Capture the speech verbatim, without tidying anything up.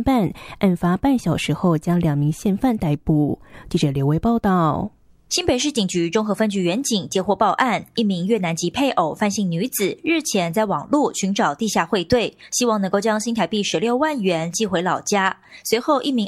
侦办，案发半小时后将两名嫌犯逮捕。记者刘维报道。 新北市警局中和分局员警接获报案，一名越南籍配偶范姓女子日前在网络寻找地下汇兑，希望能够将新台币十六万元寄回老家。随后，一名